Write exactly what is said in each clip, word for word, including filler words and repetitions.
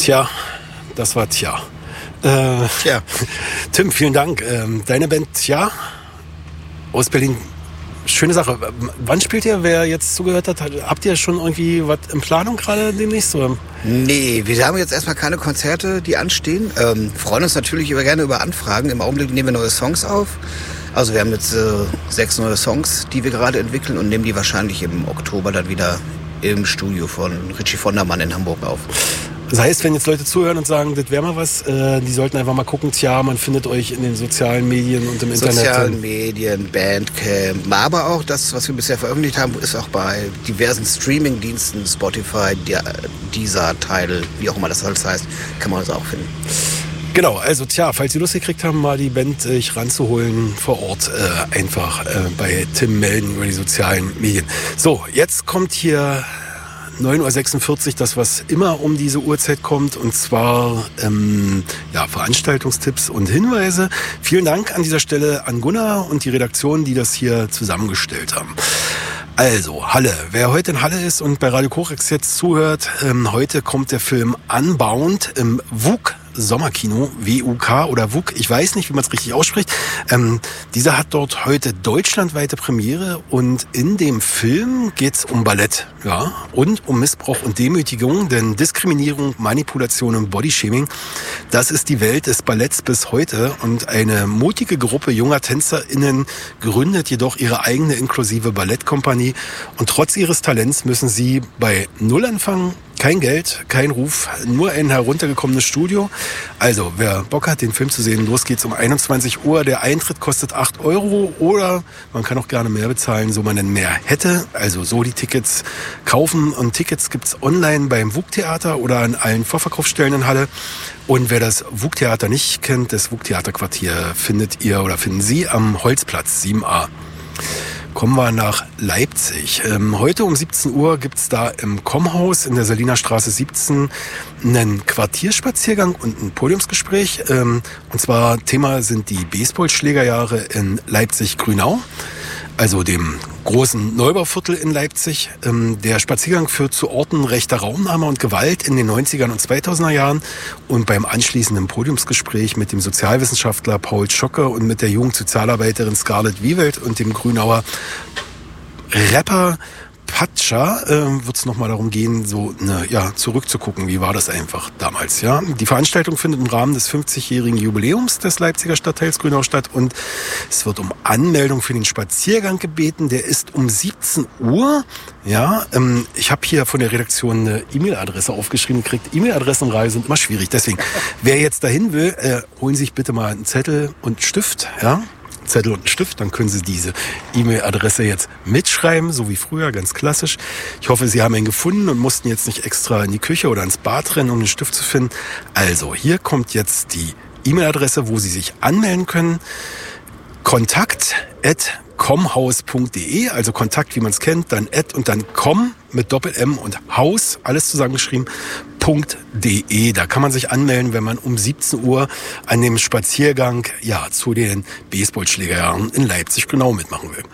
Tja, das war Tja. Äh, Tja. Tim, vielen Dank. Ähm, deine Band Tja aus Berlin. Schöne Sache. Wann spielt ihr? Wer jetzt zugehört hat, habt ihr schon irgendwie was in Planung gerade demnächst? Oder? Nee, wir haben jetzt erstmal keine Konzerte, die anstehen. Ähm, freuen uns natürlich über, gerne über Anfragen. Im Augenblick nehmen wir neue Songs auf. Also wir haben jetzt äh, sechs neue Songs, die wir gerade entwickeln und nehmen die wahrscheinlich im Oktober dann wieder im Studio von Richie Vondermann in Hamburg auf. Das heißt, wenn jetzt Leute zuhören und sagen, das wäre mal was, äh, die sollten einfach mal gucken, tja, man findet euch in den sozialen Medien und im Internet. Sozialen Medien, Bandcamp, aber auch das, was wir bisher veröffentlicht haben, ist auch bei diversen Streaming-Diensten, Spotify, Deezer, Tidal, wie auch immer das alles heißt, kann man uns auch finden. Genau, also tja, falls Sie Lust gekriegt haben, mal die Band äh, ranzuholen vor Ort, äh, einfach äh, bei Tim melden über die sozialen Medien. So, jetzt kommt hier neun Uhr sechsundvierzig, das, was immer um diese Uhrzeit kommt, und zwar ähm, ja, Veranstaltungstipps und Hinweise. Vielen Dank an dieser Stelle an Gunnar und die Redaktion, die das hier zusammengestellt haben. Also, Halle. Wer heute in Halle ist und bei Radio Korex jetzt zuhört, ähm, heute kommt der Film Unbound im W U K Sommerkino, W U K oder W U K, ich weiß nicht, wie man es richtig ausspricht. Ähm, dieser hat dort heute deutschlandweite Premiere und in dem Film geht's um Ballett, ja, und um Missbrauch und Demütigung, denn Diskriminierung, Manipulation und Bodyshaming, das ist die Welt des Balletts bis heute, und eine mutige Gruppe junger TänzerInnen gründet jedoch ihre eigene inklusive Ballettkompanie, und trotz ihres Talents müssen sie bei Null anfangen. Kein Geld, kein Ruf, nur ein heruntergekommenes Studio. Also, wer Bock hat, den Film zu sehen, los geht's um einundzwanzig Uhr. Der Eintritt kostet acht Euro oder man kann auch gerne mehr bezahlen, so man denn mehr hätte. Also so die Tickets kaufen, und Tickets gibt's online beim W U K-Theater oder an allen Vorverkaufsstellen in Halle. Und wer das W U K-Theater nicht kennt, das W U K-Theaterquartier findet ihr oder finden Sie am Holzplatz sieben a. Kommen wir nach Leipzig. Ähm, heute um siebzehn Uhr gibt's da im Kommhaus in der Seliner Straße siebzehn einen Quartierspaziergang und ein Podiumsgespräch. Ähm, und zwar Thema sind die Baseballschlägerjahre in Leipzig-Grünau, also dem großen Neubauviertel in Leipzig. Ähm, der Spaziergang führt zu Orten rechter Raumnahme und Gewalt in den neunzigern und zweitausender Jahren. Und beim anschließenden Podiumsgespräch mit dem Sozialwissenschaftler Paul Schocke und mit der Jugendsozialarbeiterin Scarlett Wiewelt und dem Grünauer Rapper Patscha äh, wird es nochmal darum gehen, so ne, ja, zurückzugucken, wie war das einfach damals. Ja? Die Veranstaltung findet im Rahmen des fünfzigjährigen Jubiläums des Leipziger Stadtteils Grünau statt, und es wird um Anmeldung für den Spaziergang gebeten. Der ist um siebzehn Uhr. Ja, ähm, ich habe hier von der Redaktion eine E-Mail-Adresse aufgeschrieben gekriegt. E-Mail-Adressen im Radio sind immer schwierig. Deswegen, wer jetzt dahin will, äh, holen Sie sich bitte mal einen Zettel und Stift, ja. Zettel und einen Stift, dann können Sie diese E-Mail-Adresse jetzt mitschreiben, so wie früher, ganz klassisch. Ich hoffe, Sie haben ihn gefunden und mussten jetzt nicht extra in die Küche oder ins Bad rennen, um den Stift zu finden. Also, hier kommt jetzt die E-Mail-Adresse, wo Sie sich anmelden können. Kontakt at comhaus punkt de, also Kontakt, wie man es kennt, dann at und dann com mit Doppel-M und Haus, alles zusammengeschrieben, .de. Da kann man sich anmelden, wenn man um siebzehn Uhr an dem Spaziergang ja zu den Baseballschlägerjahren in Leipzig-Grünau mitmachen will.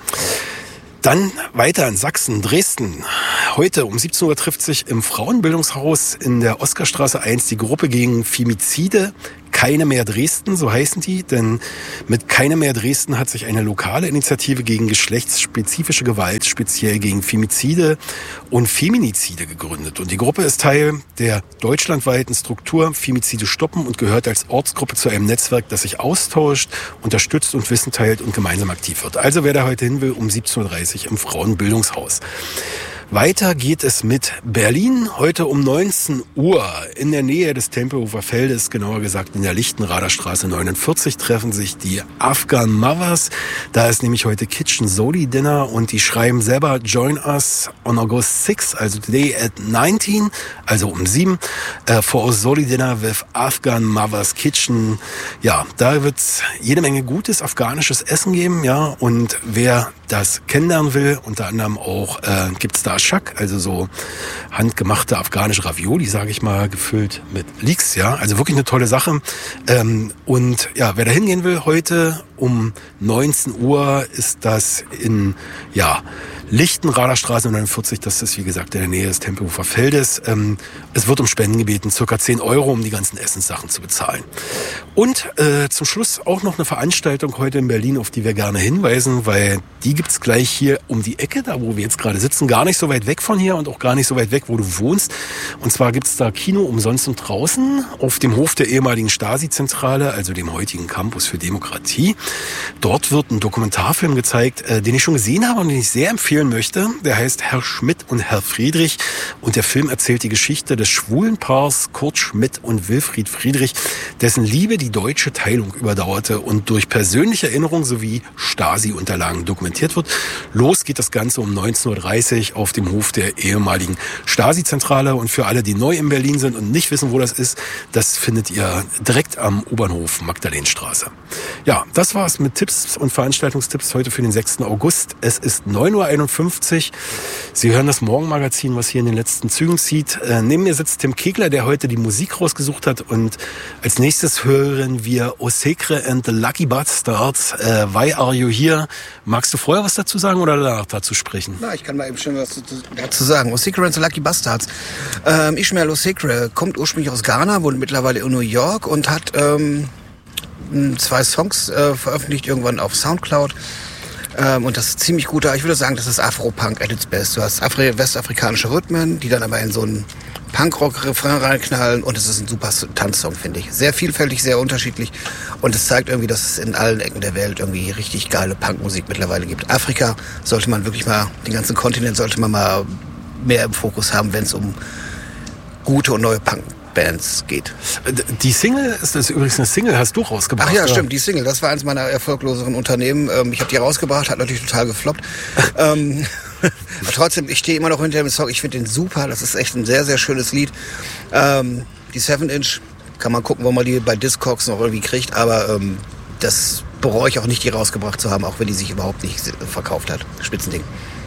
Dann weiter in Sachsen, Dresden. Heute um siebzehn Uhr trifft sich im Frauenbildungshaus in der Oskarstraße eins die Gruppe gegen Femizide. Keine mehr Dresden, so heißen die, denn mit Keine mehr Dresden hat sich eine lokale Initiative gegen geschlechtsspezifische Gewalt, speziell gegen Femizide und Feminizide gegründet. Und die Gruppe ist Teil der deutschlandweiten Struktur Femizide stoppen und gehört als Ortsgruppe zu einem Netzwerk, das sich austauscht, unterstützt und Wissen teilt und gemeinsam aktiv wird. Also wer da heute hin will, um siebzehn Uhr dreißig im Frauenbildungshaus. Weiter geht es mit Berlin. Heute um neunzehn Uhr in der Nähe des Tempelhofer Feldes, genauer gesagt in der Lichtenrader Straße neunundvierzig, treffen sich die Afghan Mothers. Da ist nämlich heute Kitchen Soli Dinner, und die schreiben selber Join us on August sixth, also today at nineteen, also um sieben, uh, for a Soli Dinner with Afghan Mothers Kitchen. Ja, da wird es jede Menge gutes afghanisches Essen geben, ja, und wer das kennenlernen will, unter anderem auch äh, gibt's da Shak, also so handgemachte afghanische Ravioli, sage ich mal, gefüllt mit Leeks, ja, also wirklich eine tolle Sache. Ähm, und ja, wer da hingehen will, heute um neunzehn Uhr ist das in, ja, Lichtenrader Straße neunundvierzig, das ist wie gesagt in der Nähe des Tempelhofer Feldes. Ähm, es wird um Spenden gebeten, circa zehn Euro, um die ganzen Essenssachen zu bezahlen. Und äh, zum Schluss auch noch eine Veranstaltung heute in Berlin, auf die wir gerne hinweisen, weil die gibt's gleich hier um die Ecke, da wo wir jetzt gerade sitzen, gar nicht so weit weg von hier und auch gar nicht so weit weg, wo du wohnst. Und zwar gibt's da Kino umsonst und draußen auf dem Hof der ehemaligen Stasi-Zentrale, also dem heutigen Campus für Demokratie. Dort wird ein Dokumentarfilm gezeigt, äh, den ich schon gesehen habe und den ich sehr empfehlen möchte. Der heißt Herr Schmidt und Herr Friedrich und der Film erzählt die Geschichte des schwulen Paars Kurt Schmidt und Wilfried Friedrich, dessen Liebe die deutsche Teilung überdauerte und durch persönliche Erinnerung sowie Stasi-Unterlagen dokumentiert wird. Los geht das Ganze um neunzehn Uhr dreißig auf dem Hof der ehemaligen Stasi-Zentrale und für alle, die neu in Berlin sind und nicht wissen, wo das ist, das findet ihr direkt am U-Bahnhof Magdalenenstraße. Ja, das war's mit Tipps und Veranstaltungstipps heute für den sechsten August. Es ist neun Uhr einundfünfzig. Sie hören das Morgenmagazin, was hier in den letzten Zügen zieht. Äh, neben mir sitzt Tim Kegler, der heute die Musik rausgesucht hat. Und als nächstes hören wir O Secret and the Lucky Bastards. Äh, Why Are You Here? Magst du vorher was dazu sagen oder danach dazu sprechen? Na, ich kann mal eben schon was dazu sagen. O Secret and the Lucky Bastards. Ähm, Ishmael O Secret kommt ursprünglich aus Ghana, wohnt mittlerweile in New York und hat ähm, zwei Songs äh, veröffentlicht, irgendwann auf Soundcloud. Ähm, und das ist ziemlich gut da. Ich würde sagen, das ist Afro-Punk at its best. Du hast Afri- westafrikanische Rhythmen, die dann aber in so einen Punkrock-Refrain reinknallen und es ist ein super Tanzsong, finde ich. Sehr vielfältig, sehr unterschiedlich und es zeigt irgendwie, dass es in allen Ecken der Welt irgendwie richtig geile Punkmusik mittlerweile gibt. Afrika sollte man wirklich mal, den ganzen Kontinent sollte man mal mehr im Fokus haben, wenn es um gute und neue Punk Bands geht. Die Single, ist das übrigens eine Single, hast du rausgebracht? Ach ja, oder? Stimmt, die Single, das war eins meiner erfolgloseren Unternehmen. Ich habe die rausgebracht, hat natürlich total gefloppt. ähm, aber trotzdem, ich stehe immer noch hinter dem Song, ich finde den super, das ist echt ein sehr, sehr schönes Lied. Ähm, die seven Inch, kann man gucken, wo man die bei Discogs noch irgendwie kriegt, aber ähm, das bereue ich auch nicht, die rausgebracht zu haben, auch wenn die sich überhaupt nicht verkauft hat. Spitzending.